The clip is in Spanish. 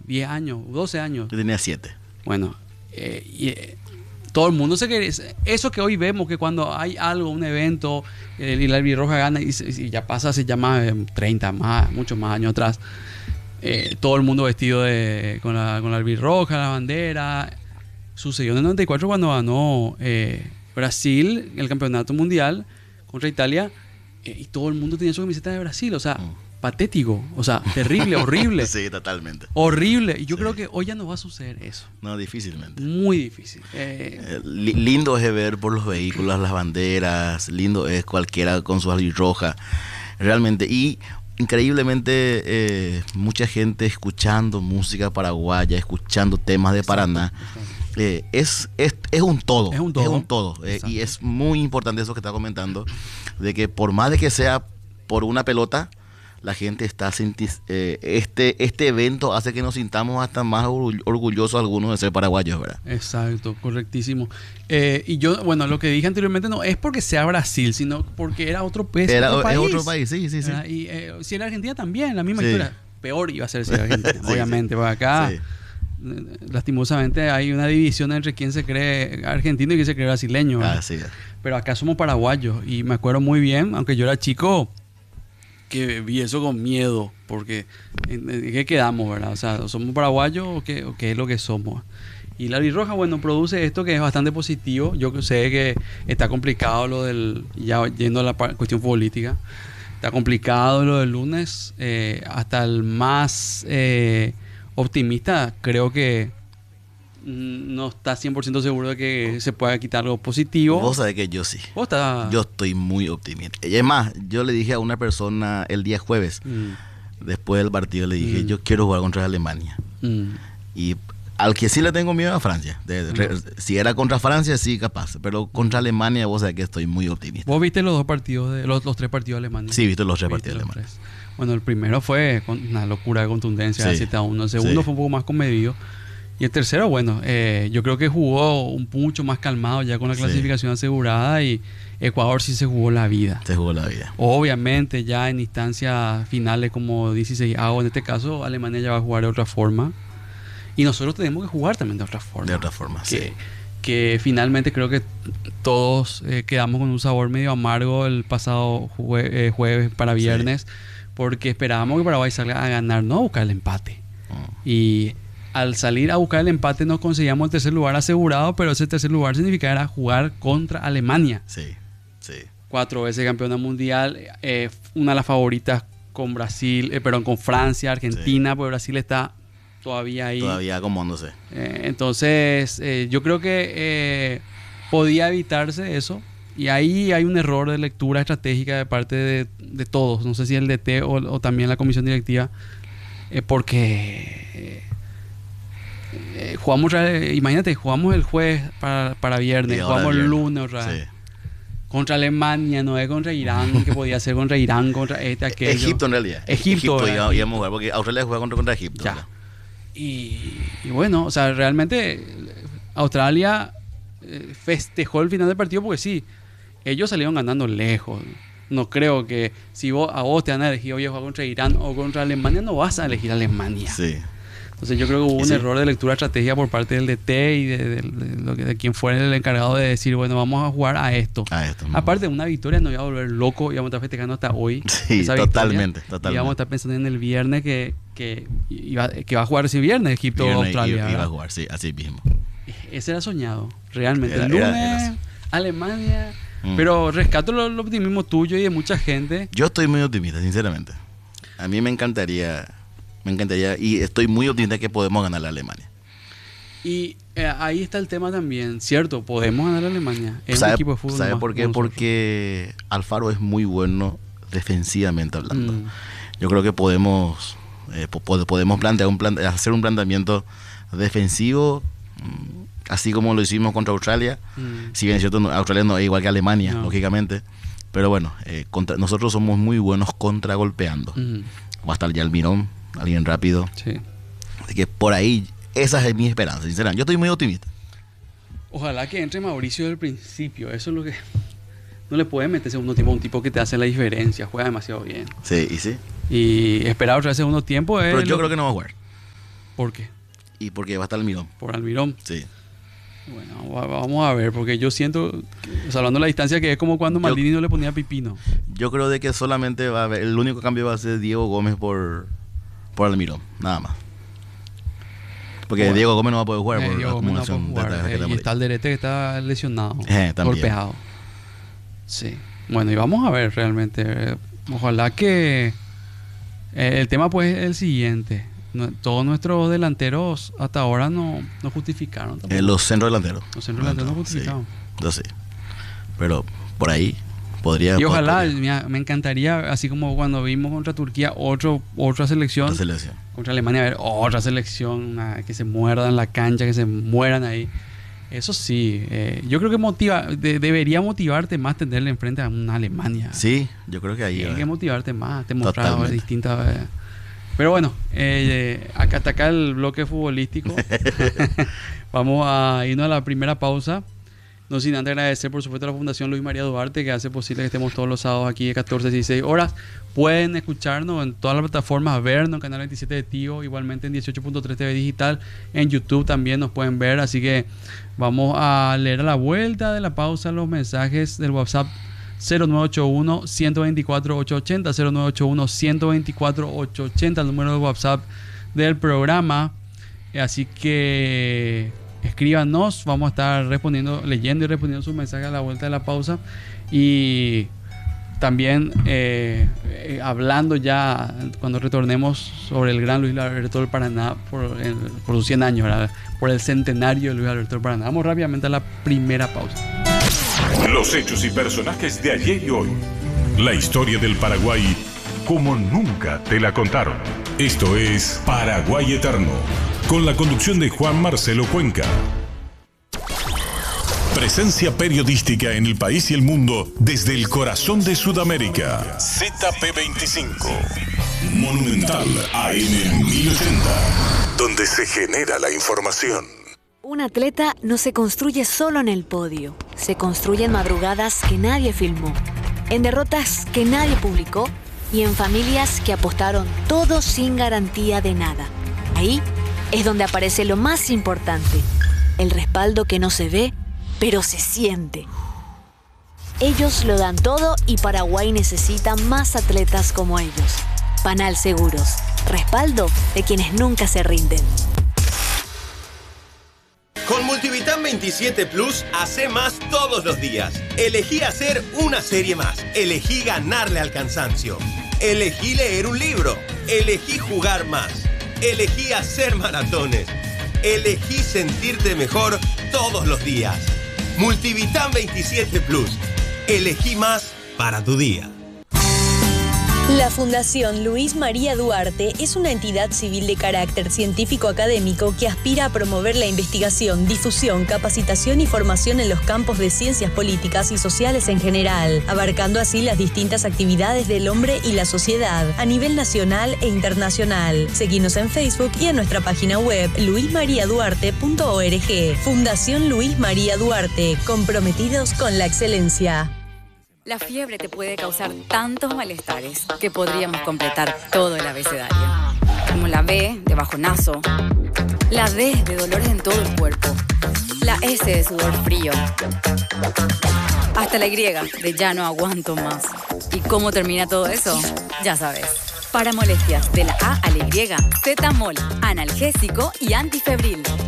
10 años, 12 años. Yo tenía 7. Bueno, todo el mundo se quiere. Eso que hoy vemos, que cuando hay algo, un evento, y la albirroja gana y ya pasa hace ya más de 30, muchos más años atrás. Todo el mundo vestido con la albirroja, la bandera. Sucedió en el 94 cuando ganó Brasil el campeonato mundial contra Italia, y todo el mundo tenía su camiseta de Brasil. O sea, patético, o sea, terrible, horrible. Sí, totalmente. Horrible. Y yo creo que hoy ya no va a suceder eso. No, difícilmente. Muy difícil. Lindo es ver por los vehículos las banderas, lindo es cualquiera con su albirroja, realmente. Y increíblemente mucha gente escuchando música paraguaya, escuchando temas de Paraná. Es un todo. Es un todo. Y es muy importante eso que está comentando, de que por más de que sea por una pelota, la gente está este evento hace que nos sintamos hasta más orgullosos algunos de ser paraguayos, ¿verdad? Exacto, correctísimo. Y yo, bueno, lo que dije anteriormente no es porque sea Brasil, sino porque era otro país. Es otro país, sí. Y si era Argentina también, la misma historia. Peor iba a ser si era Argentina, obviamente. Para acá, lastimosamente, hay una división entre quién se cree argentino y quién se cree brasileño. Sí. Pero acá somos paraguayos. Y me acuerdo muy bien, aunque yo era chico, que vi eso con miedo, porque ¿en qué quedamos, verdad? O sea, ¿somos paraguayos o qué es lo que somos? Y la albirroja, bueno, produce esto que es bastante positivo. Yo sé que está complicado lo del, ya yendo a la cuestión política, está complicado lo del lunes. Hasta el más optimista creo que no está 100% seguro de que se pueda quitar lo positivo. Vos sabés que yo sí. Yo estoy muy optimista. Y es más, yo le dije a una persona el día jueves, después del partido, le dije, yo quiero jugar contra Alemania. Y al que sí le tengo miedo a Francia. Si era contra Francia, sí, capaz. Pero contra Alemania, vos sabés que estoy muy optimista. ¿Vos viste los 2 partidos, los 3 partidos alemanes? Sí, viste los 3 partidos alemanes. Bueno, el primero fue una locura de contundencia, 7-1. El segundo fue un poco más comedido. Y el tercero, bueno, yo creo que jugó mucho más calmado ya con la clasificación asegurada, y Ecuador sí se jugó la vida. Obviamente ya en instancias finales como 16avos, en este caso Alemania ya va a jugar de otra forma. Y nosotros tenemos que jugar también de otra forma. Que finalmente creo que todos quedamos con un sabor medio amargo el pasado jueves para viernes, porque esperábamos que Paraguay salga a ganar, no a buscar el empate. Y al salir a buscar el empate nos conseguíamos el tercer lugar asegurado, pero ese tercer lugar significaba jugar contra Alemania. 4 veces campeona mundial, una de las favoritas con Brasil, con Francia, Argentina, porque Brasil está todavía ahí. Todavía acomodándose. Entonces, yo creo que podía evitarse eso. Y ahí hay un error de lectura estratégica de parte de todos. No sé si el DT o también la comisión directiva. Porque imagínate, jugamos el jueves para viernes, jugamos el lunes otra vez. Contra Alemania, no es contra Irán, que podía ser contra Irán, contra aquello. Egipto en realidad. Egipto íbamos a jugar, porque Australia juega contra Egipto. Y bueno, o sea, realmente Australia festejó el final del partido porque sí, ellos salieron ganando lejos. No creo que si a vos te van a elegir hoy a jugar contra Irán o contra Alemania, no vas a elegir Alemania. Entonces yo creo que hubo un error de lectura estratégica por parte del DT y de quien fue el encargado de decir, bueno, vamos a jugar a esto. Aparte de una victoria, nos iba a volver loco, íbamos a estar festejando hasta hoy. Totalmente. Íbamos a estar pensando en el viernes que va a jugar ese viernes Egipto o Australia. Iba a jugar, sí, así mismo. Ese era soñado, realmente. El lunes, Alemania. Pero rescato el optimismo tuyo y de mucha gente. Yo estoy muy optimista, sinceramente. A mí me encantaría y estoy muy optimista que podemos ganar a Alemania. Y ahí está el tema también, cierto, podemos ganar a Alemania. Es un equipo de fútbol. ¿Sabe por qué? Porque Alfaro es muy bueno defensivamente hablando. Yo creo que podemos hacer un planteamiento defensivo, así como lo hicimos contra Australia. Si bien es cierto, Australia no es igual que Alemania, lógicamente. Pero bueno, nosotros somos muy buenos contragolpeando. Va a estar ya Almirón, alguien rápido. Así que por ahí, esa es mi esperanza, sinceramente. Yo estoy muy optimista. Ojalá que entre Mauricio del principio. Eso es lo que... No le puede meter segundo tiempo a un tipo que te hace la diferencia. Juega demasiado bien. Sí. Y esperar otra vez segundo tiempo es... Pero yo creo que no va a jugar. ¿Por qué? Y porque va a estar Almirón. Por Almirón. Sí. Bueno, vamos a ver, porque yo siento, hablando de la distancia, que es como cuando Maldini no le ponía Pipino. Yo creo de que solamente va a haber, el único cambio va a ser Diego Gómez por Almirón, nada más. Porque bueno, Diego Gómez no va a poder jugar por acumulación de tarjetas. Y está Alderete que está lesionado, golpeado. Sí. Bueno, y vamos a ver realmente. Ojalá que... el tema pues es el siguiente. Todos nuestros delanteros hasta ahora no justificaron. Los centros delanteros. Los centros delanteros no justificaron. Sí, yo sí. Pero por ahí podría... Y ojalá, me encantaría, así como cuando vimos contra Turquía, otra selección. Contra Alemania, a ver, otra selección, que se muerdan la cancha, que se mueran ahí. Eso sí, yo creo que debería motivarte más tenerle enfrente a una Alemania. Sí, yo creo que ahí... Tiene que motivarte más, te mostraba distintas... Pero bueno, hasta acá el bloque futbolístico. Vamos a irnos a la primera pausa. No sin antes agradecer, por supuesto, a la Fundación Luis María Duarte, que hace posible que estemos todos los sábados aquí de 14 a 16 horas. Pueden escucharnos en todas las plataformas, vernos en Canal 27 de Tigo, igualmente en 18.3 TV Digital. En YouTube también nos pueden ver. Así que vamos a leer a la vuelta de la pausa los mensajes del WhatsApp 0981-124-880, 0981-124-880, el número de WhatsApp del programa. Así que escríbanos, vamos a estar leyendo y respondiendo sus mensajes a la vuelta de la pausa. Y también hablando ya cuando retornemos sobre el gran Luis Alberto del Paraná por sus 100 años, ¿verdad? Por el centenario de Luis Alberto del Paraná. Vamos rápidamente a la primera pausa. Los hechos y personajes de ayer y hoy. La historia del Paraguay como nunca te la contaron. Esto es Paraguay Eterno, con la conducción de Juan Marcelo Cuenca. Presencia periodística en el país y el mundo desde el corazón de Sudamérica. ZP25. Monumental AM 1080. Donde se genera la información. Un atleta no se construye solo en el podio. Se construye en madrugadas que nadie filmó, en derrotas que nadie publicó y en familias que apostaron todo sin garantía de nada. Ahí es donde aparece lo más importante, el respaldo que no se ve, pero se siente. Ellos lo dan todo y Paraguay necesita más atletas como ellos. Panal Seguros, respaldo de quienes nunca se rinden. Con Multivitam 27 Plus, hace más todos los días. Elegí hacer una serie más. Elegí ganarle al cansancio. Elegí leer un libro. Elegí jugar más. Elegí hacer maratones. Elegí sentirte mejor todos los días. Multivitam 27 Plus. Elegí más para tu día. La Fundación Luis María Duarte es una entidad civil de carácter científico-académico que aspira a promover la investigación, difusión, capacitación y formación en los campos de ciencias políticas y sociales en general, abarcando así las distintas actividades del hombre y la sociedad a nivel nacional e internacional. Seguinos en Facebook y en nuestra página web luismariaduarte.org. Fundación Luis María Duarte, comprometidos con la excelencia. La fiebre te puede causar tantos malestares que podríamos completar todo el abecedario. Como la B de bajonazo, la D de dolores en todo el cuerpo, la S de sudor frío, hasta la Y de ya no aguanto más. ¿Y cómo termina todo eso? Ya sabes. Para molestias de la A a la Y, Zetamol, analgésico y antifebril.